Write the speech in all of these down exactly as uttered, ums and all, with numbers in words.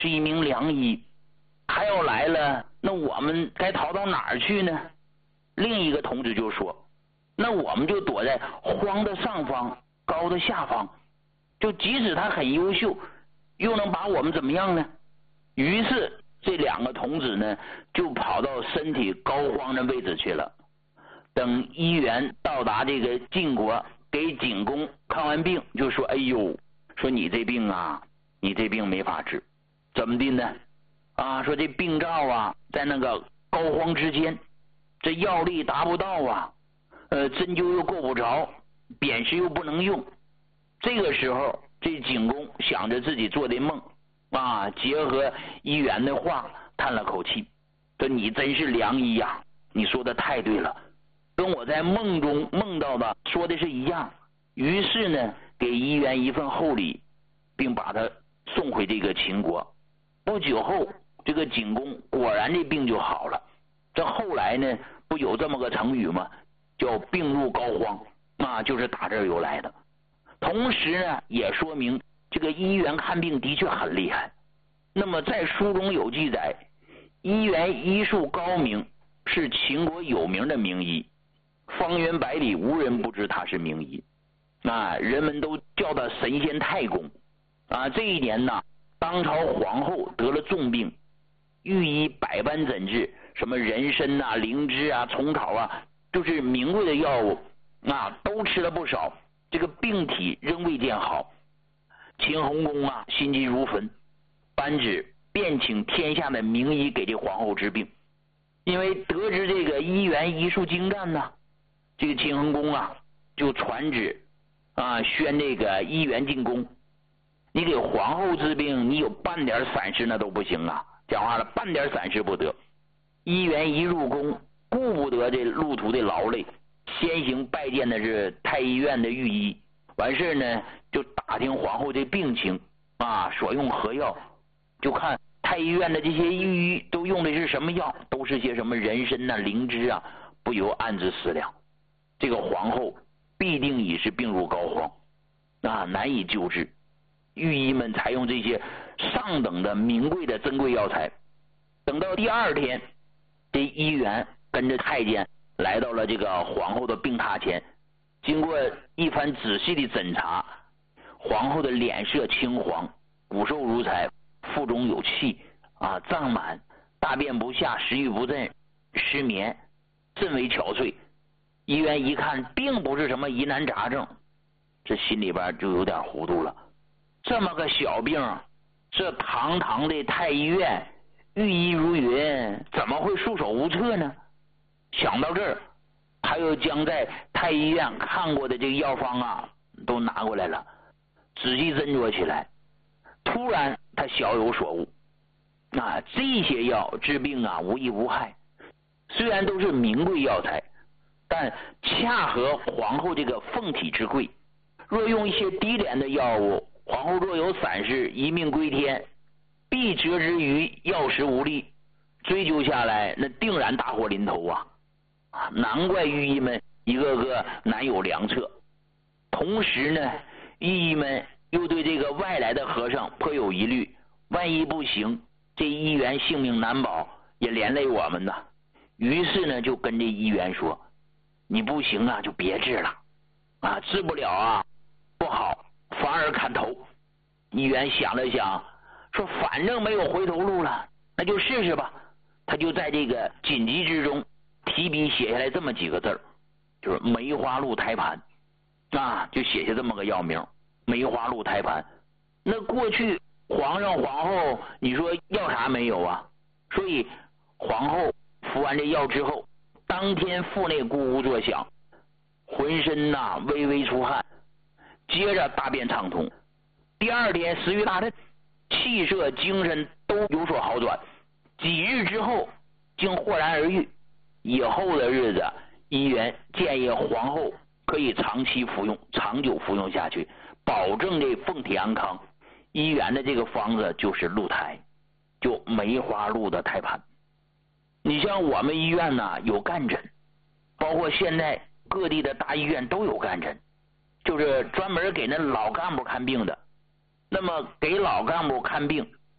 是一名良医，他要来了，那我们该逃到哪儿去呢？另一个童子就说，那我们就躲在荒的上方，高的下方，就即使他很优秀，又能把我们怎么样呢？于是这两个童子呢，就跑到身体膏肓的位置去了。等医员到达这个晋国，给景公看完病，就说，哎呦，说你这病啊，你这病没法治。怎么的呢？啊，说这病灶啊，在那个膏肓之间，这药力达不到啊，呃，针灸又够不着，砭石又不能用。这个时候，这景公想着自己做的梦啊，结合医员的话，叹了口气，说你真是良医呀、啊，你说的太对了，跟我在梦中梦到的说的是一样。于是呢，给医员一份厚礼，并把他送回这个秦国。不久后，这个景公果然这病就好了。这后来呢，不有这么个成语吗？叫病入膏肓啊，就是打这儿由来的。同时呢，也说明这个医员看病的确很厉害。那么在书中有记载，医员医术高明，是秦国有名的名医，方圆百里无人不知他是名医啊，人们都叫他神仙太公啊。这一年呢，当朝皇后得了重病，御医百般诊治，什么人参啊、灵芝啊、虫草啊，就是名贵的药物啊，都吃了不少，这个病体仍未见好。秦桓公啊，心急如焚，颁旨便请天下的名医给这皇后治病。因为得知这个医员医术精湛呢，这个秦桓公啊，就传旨啊，宣这个医员进宫。你给皇后治病，你有半点闪失那都不行啊！讲话了，半点闪失不得。医员一入宫，顾不得这路途的劳累，先行拜见的是太医院的御医，完事呢就打听皇后这病情啊，所用何药，就看太医院的这些御医都用的是什么药，都是些什么人参啊、灵芝啊，不由暗自思量，这个皇后必定已是病入膏肓啊，难以救治。御医们采用这些上等的名贵的珍贵药材。等到第二天，这医员跟着太监来到了这个皇后的病榻前，经过一番仔细的诊查，皇后的脸色青黄，骨瘦如柴，腹中有气啊，胀满，大便不下，食欲不振，失眠，甚为憔悴。医院一看并不是什么疑难杂症，这心里边就有点糊涂了。这么个小病，这堂堂的太医院，御医如云，怎么会束手无策呢？想到这儿，他又将在太医院看过的这个药方啊都拿过来了，仔细斟酌起来。突然他小有所悟啊，这些药治病啊无益无害，虽然都是名贵药材，但恰合皇后这个凤体之贵。若用一些低廉的药物，皇后若有闪失，一命归天，必折之于药石无力，追究下来那定然大祸临头啊！难怪御医们一个个难有良策。同时呢，御医们又对这个外来的和尚颇有疑虑，万一不行，这医员性命难保，也连累我们呐。于是呢，就跟这医员说：“你不行啊，就别治了啊，治不了啊，不好，反而砍头。”医员想了想，说：“反正没有回头路了，那就试试吧。”他就在这个紧急之中提笔写下来这么几个字儿，就是梅花鹿胎盘啊，就写下这么个药名，梅花鹿胎盘。那过去皇上皇后你说要啥没有啊？所以皇后服完这药之后，当天腹内咕咕作响，浑身呐、啊、微微出汗，接着大便畅通。第二天食欲大振，气色精神都有所好转。几日之后竟豁然而愈。以后的日子，医院建议皇后可以长期服用，长久服用下去，保证这凤体安康。医院的这个方子就是鹿胎，就梅花鹿的胎盘。你像我们医院呢有干诊，包括现在各地的大医院都有干诊，就是专门给那老干部看病的。那么给老干部看病，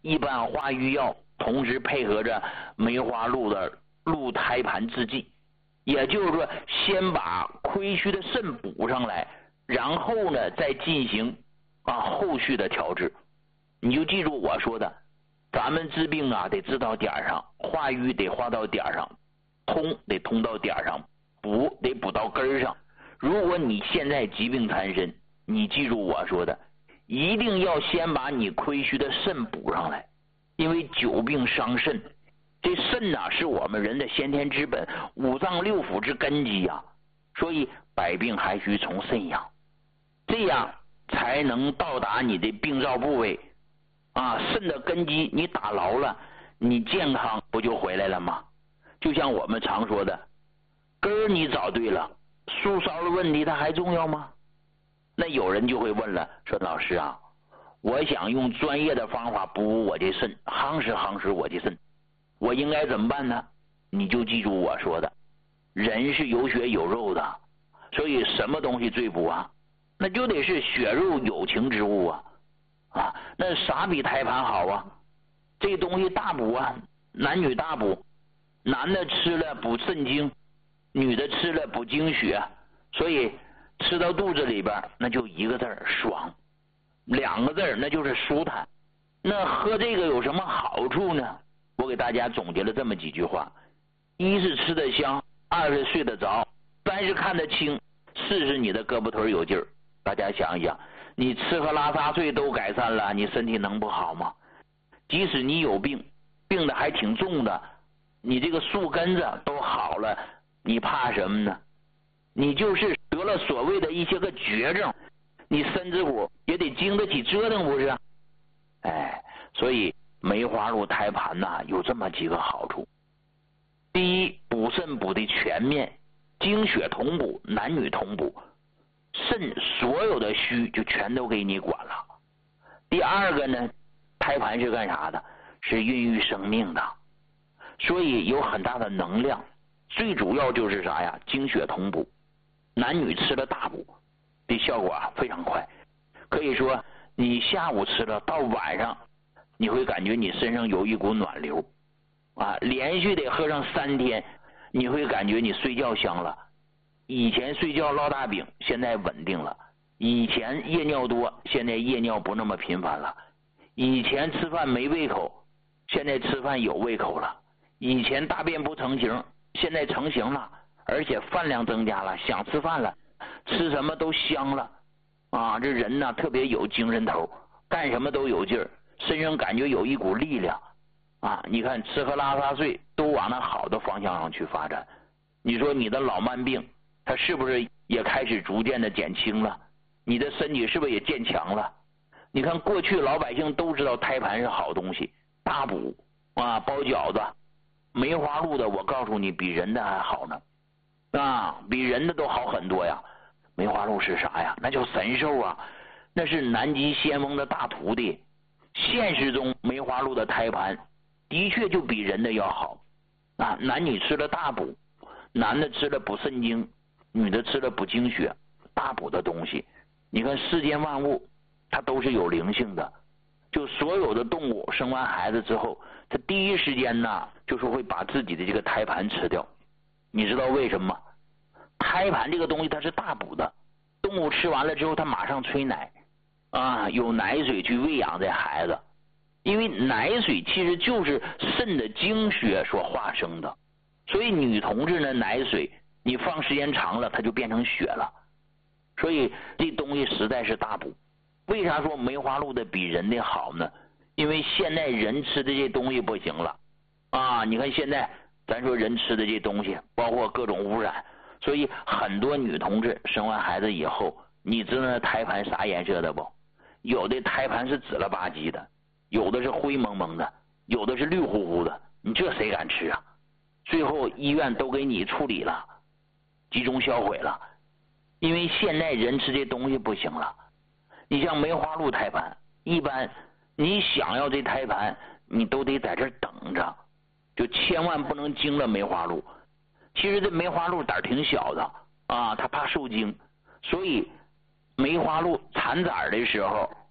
一般化瘀药同时配合着梅花鹿的鹿胎盘制剂，也就是说先把亏虚的肾补上来，然后呢再进行啊后续的调治。你就记住我说的，咱们治病啊得治到点上，化瘀得化到点上，通得通到点上，补得补到根上。如果你现在疾病缠身，你记住我说的，一定要先把你亏虚的肾补上来，因为久病伤肾，这肾呐、啊、是我们人的先天之本，五脏六腑之根基呀、啊，所以百病还需从肾养，这样才能到达你的病灶部位啊。肾的根基你打牢了，你健康不就回来了吗？就像我们常说的，根儿你找对了，树梢的问题它还重要吗？那有人就会问了，说老师啊，我想用专业的方法补我的肾，夯实夯实我的肾，我应该怎么办呢？你就记住我说的，人是有血有肉的，所以什么东西最补啊？那就得是血肉有情之物啊！啊，那啥比胎盘好啊？这东西大补啊，男女大补，男的吃了补肾精，女的吃了补精血，所以吃到肚子里边那就一个字儿爽，两个字儿那就是舒坦。那喝这个有什么好处呢？我给大家总结了这么几句话：一是吃得香，二是睡得着，三是看得清，四是你的胳膊腿有劲儿。大家想一想，你吃喝拉撒睡都改善了，你身体能不好吗？即使你有病，病的还挺重的，你这个树根子都好了，你怕什么呢？你就是得了所谓的一些个绝症，你身子骨也得经得起折腾，不是？哎，所以梅花鹿胎盘呐、啊、有这么几个好处：第一，补肾补的全面，精血同补，男女同补，肾所有的虚就全都给你管了。第二个呢，胎盘是干啥的？是孕育生命的，所以有很大的能量。最主要就是啥呀？精血同补，男女吃了大补，这效果啊非常快。可以说你下午吃了，到晚上你会感觉你身上有一股暖流啊，连续得喝上三天，你会感觉你睡觉香了。以前睡觉烙大饼，现在稳定了；以前夜尿多，现在夜尿不那么频繁了；以前吃饭没胃口，现在吃饭有胃口了；以前大便不成形，现在成型了，而且饭量增加了，想吃饭了，吃什么都香了啊！这人呢特别有精神头，干什么都有劲儿，身上感觉有一股力量啊！你看吃喝拉撒睡都往那好的方向上去发展，你说你的老慢病它是不是也开始逐渐的减轻了？你的身体是不是也渐强了？你看过去老百姓都知道胎盘是好东西，大补啊，包饺子，梅花鹿的我告诉你比人的还好呢啊，比人的都好很多呀。梅花鹿是啥呀？那叫神兽啊，那是南极仙翁的大徒弟。现实中梅花鹿的胎盘的确就比人的要好啊，男女吃了大补，男的吃了补肾精，女的吃了补精血，大补的东西。你看世间万物它都是有灵性的，就所有的动物生完孩子之后，它第一时间呢就是会把自己的这个胎盘吃掉。你知道为什么吗？胎盘这个东西它是大补的，动物吃完了之后它马上催奶啊，有奶水去喂养这孩子，因为奶水其实就是肾的精血所化生的，所以女同志呢奶水你放时间长了它就变成血了，所以这东西实在是大补。为啥说梅花鹿的比人的好呢？因为现在人吃的这东西不行了啊！你看现在咱说人吃的这东西包括各种污染，所以很多女同志生完孩子以后，你知道那胎盘啥颜色的不？有的胎盘是紫了吧唧的，有的是灰蒙蒙的，有的是绿乎乎的，你这谁敢吃啊？最后医院都给你处理了，集中销毁了，因为现在人吃这东西不行了。你像梅花鹿胎盘，一般你想要这胎盘你都得在这等着，就千万不能惊了梅花鹿。其实这梅花鹿胆儿挺小的啊，它怕受惊，所以梅花鹿产崽的时候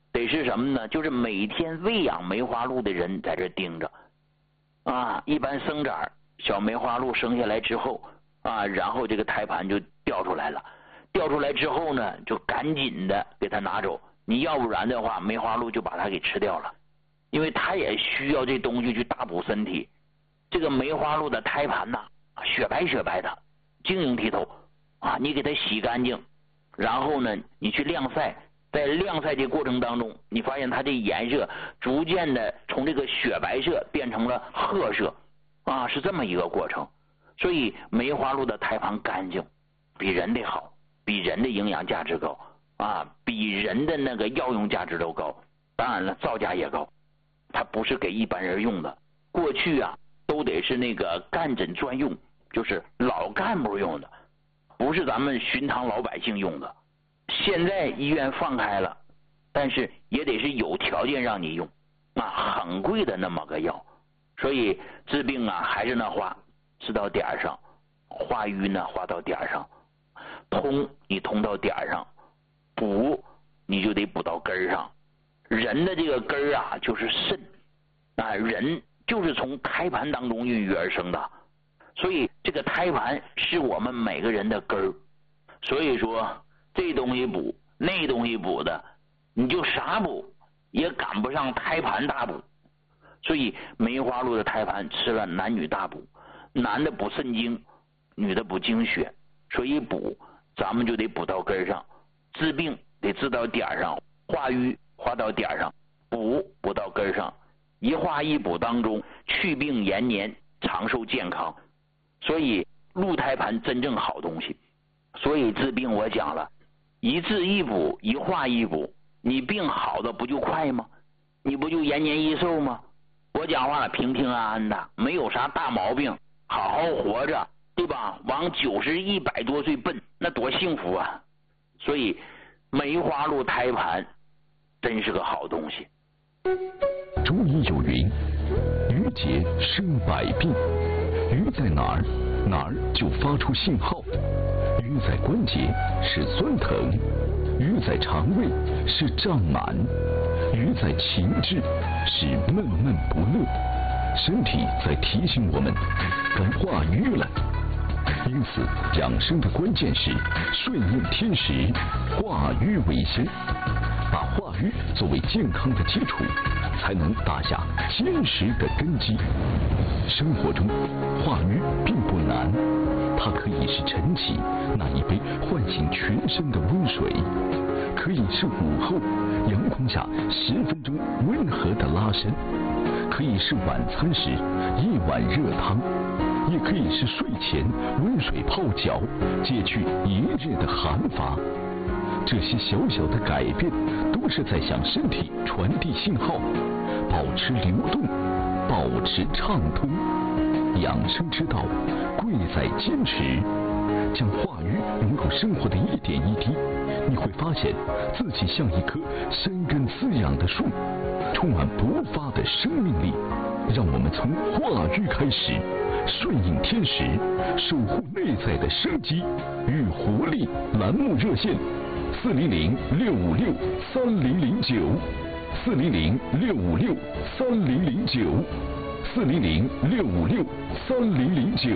得是什么呢？就是每天喂养梅花鹿的人在这盯着啊。一般生崽小梅花鹿生下来之后啊，然后这个胎盘就掉出来了，掉出来之后呢，就赶紧的给它拿走，你要不然的话梅花鹿就把它给吃掉了，因为它也需要这东西去大补身体。这个梅花鹿的胎盘呐，雪白雪白的，晶莹剔透啊，你给它洗干净，然后呢你去晾晒，在晾晒的过程当中，你发现它的颜色逐渐的从这个雪白色变成了褐色啊，是这么一个过程。所以梅花鹿的胎盘干净，比人的好，比人的营养价值高啊，比人的那个药用价值都高，当然了造价也高，它不是给一般人用的。过去啊都得是那个干诊专用，就是老干部用的，不是咱们寻常老百姓用的。现在医院放开了，但是也得是有条件让你用啊，很贵的那么个药。所以治病啊还是那话，治到点上，化瘀呢化到点上，通你通到点上，补你就得补到根上。人的这个根儿啊就是肾啊，人就是从胎盘当中孕育而生的，所以这个胎盘是我们每个人的根儿。所以说这东西补那东西补的，你就啥补也赶不上胎盘大补。所以梅花鹿的胎盘吃了男女大补，男的补肾精，女的补精血。所以补咱们就得补到根上，治病得治到点上，化瘀化到点上，补补到根上，一化一补当中去病延年，长寿健康。所以鹿胎盘真正好东西。所以治病我讲了，一治一补，一化一补，你病好的不就快吗？你不就延年益寿吗？我讲话了，平平安安的，没有啥大毛病，好好活着，对吧？往九十一百多岁奔，那多幸福啊！所以梅花鹿胎盘真是个好东西。 中医有云，瘀结生百病，瘀在哪儿，哪儿就发出信号。瘀在关节是酸疼，瘀在肠胃是胀满，瘀在情志是闷闷不乐，身体在提醒我们该化瘀了。因此养生的关键是顺应天时，化瘀为先，把化瘀作为健康的基础，才能打下坚实的根基。生活中化瘀并不难，它可以是晨起那一杯唤醒全身的温水，可以是午后阳光下十分钟温和的拉伸，可以是晚餐时一碗热汤，也可以是睡前温水泡脚，解去一日的寒乏。这些小小的改变都是在向身体传递信号，保持流动，保持畅通。养生之道贵在坚持，将化瘀融入生活的一点一滴，你会发现自己像一棵生根滋养的树，充满勃发的生命力。让我们从化瘀开始，顺应天时，守护内在的生机与活力。栏目热线：四零零六五六三零零九，四零零六五六三零零九，四零零六五六三零零九。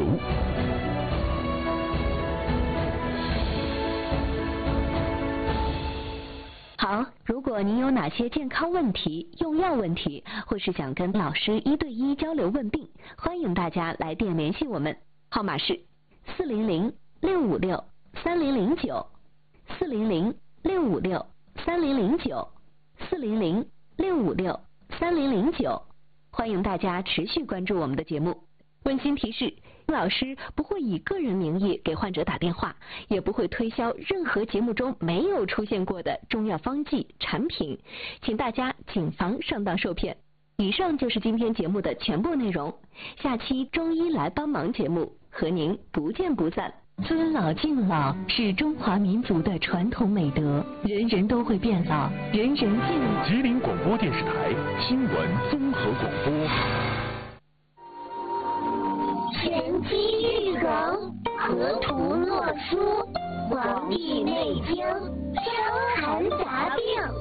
好，如果您有哪些健康问题、用药问题，或是想跟老师一对一交流问病，欢迎大家来电联系我们，号码是四零零六五六三零零九，四零零六五六三零零九，四零零六五六三零零九。欢迎大家持续关注我们的节目。温馨提示，老师不会以个人名义给患者打电话，也不会推销任何节目中没有出现过的中药方剂产品，请大家谨防上当受骗。以上就是今天节目的全部内容，下期中医来帮忙节目和您不见不散。尊老敬老是中华民族的传统美德，人人都会变老，人人敬老。 吉林广播电视台新闻综合广播。 玄机玉容，河图洛书，黄帝内经，伤寒杂病，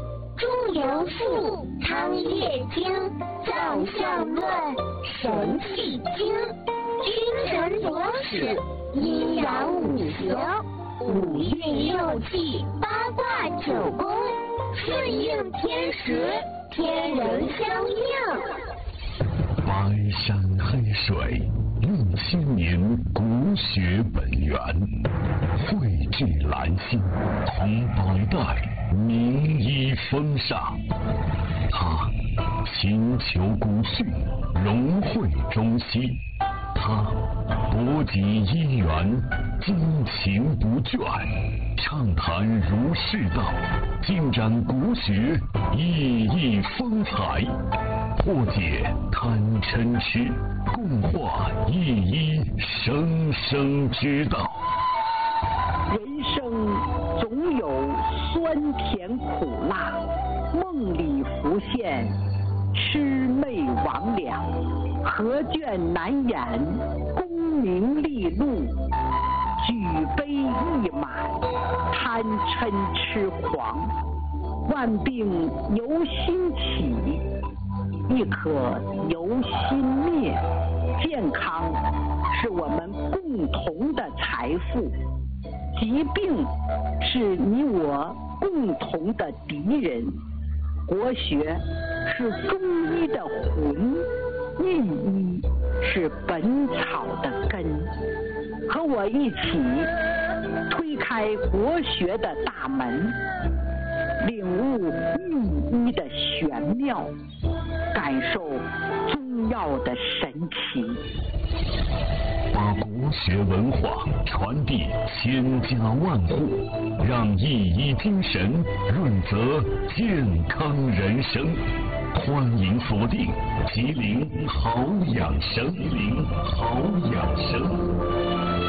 朱由赋、汤液经、造象论、神气经、君臣佐使、阴阳五行、五运六气、八卦九宫，顺应天时，天人相应。 百山黑水，六千年国学本源，汇聚兰心，同百代名医风尚。他勤求古训，融汇中西。他博集医源，精勤不倦，畅谈儒释道，尽展国学熠熠风采，破解贪嗔痴，共话一一生生之道。 人生总有酸甜苦辣，梦里浮现魑魅魍魉，何卷难掩功名利禄，举杯一满贪嗔痴狂，万病由心起，亦可由心灭。健康是我们共同的财富，疾病是你我共同的敌人。国学是中医的魂，易医是本草的根。和我一起推开国学的大门，领悟易医的玄妙，感受中药的神奇， 把国学文化传递千家万户，让一医精神润泽健康人生。欢迎锁定吉林好养生，吉林好养生。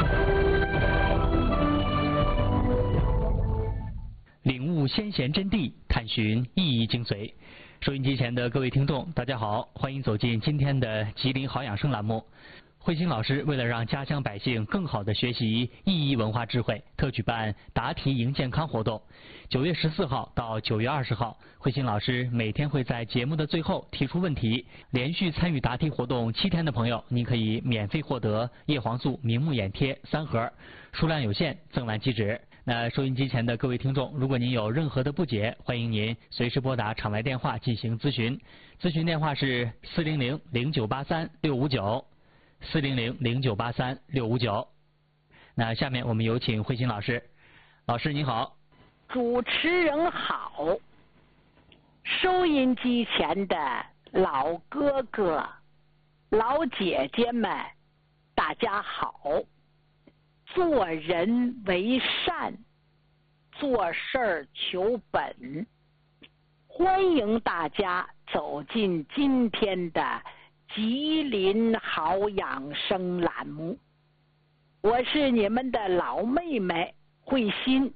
领悟先贤真谛，探寻意义精髓。收音机前的各位听众，大家好，欢迎走进今天的吉林好养生栏目。慧心老师为了让家乡百姓更好地学习意义文化智慧，特举办答题赢健康活动。九月十四号到九月二十号，慧心老师每天会在节目的最后提出问题。连续参与答题活动七天的朋友，您可以免费获得叶黄素明目眼贴三盒，数量有限，赠完即止。那收音机前的各位听众，如果您有任何的不解，欢迎您随时拨打场外电话进行咨询。咨询电话是四零零零九八三六五九。四零零零九八三六五九。那下面我们有请慧心老师。老师您好。 主持人好，收音机前的老哥哥、老姐姐们，大家好。做人为善，做事儿求本。欢迎大家走进今天的吉林好养生栏目，我是你们的老妹妹慧心。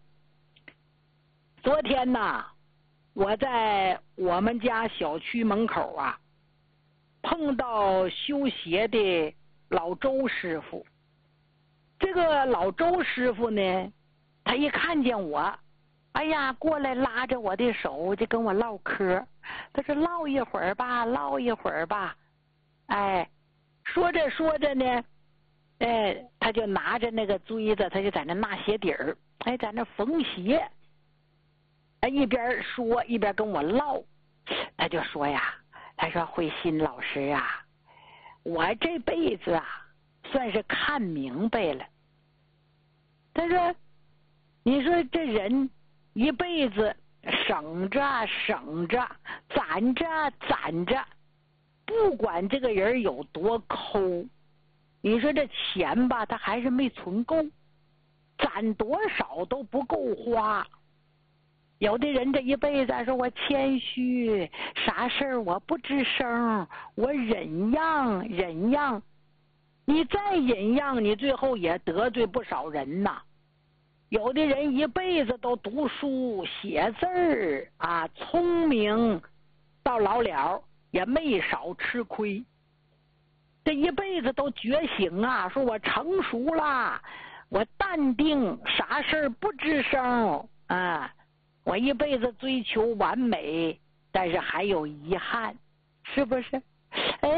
昨天呐，我在我们家小区门口啊，碰到修鞋的老周师傅。这个老周师傅呢，他一看见我，哎呀，过来拉着我的手就跟我唠嗑。他说唠一会儿吧，唠一会儿吧。哎，说着说着呢，哎，他就拿着那个锥子，他就在那纳鞋底儿，哎，在那缝鞋。哎，一边说一边跟我唠，他就说呀，他说慧心老师啊，我这辈子啊，算是看明白了。他说，你说这人一辈子省着省着，攒着攒着。不管这个人有多抠，你说这钱吧，他还是没存够，攒多少都不够花。有的人这一辈子说我谦虚，啥事儿我不吱声，我忍让忍让，你再忍让，你最后也得罪不少人呐。有的人一辈子都读书写字儿啊，聪明，到老了也没少吃亏。这一辈子都觉醒啊，说我成熟了，我淡定，啥事儿不吱声啊。 我一辈子追求完美，但是还有遗憾，是不是？